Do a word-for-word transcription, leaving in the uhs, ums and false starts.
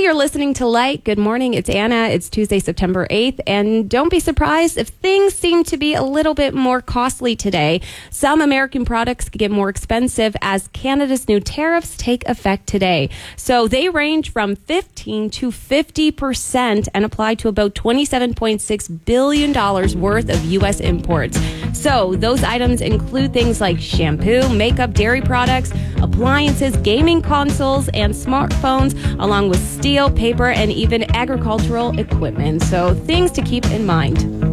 you're listening to Light. Good morning. It's Anna. It's Tuesday, September eighth. And don't be surprised if things seem to be a little bit more costly today. Some American products could get more expensive as Canada's new tariffs take effect today. So they range from fifteen to fifty percent and apply to about twenty-seven point six billion dollars worth of U S imports. So those items include things like shampoo, makeup, dairy products, appliances, gaming consoles, and smartphones, along with steel, paper, and even agricultural equipment. So things to keep in mind.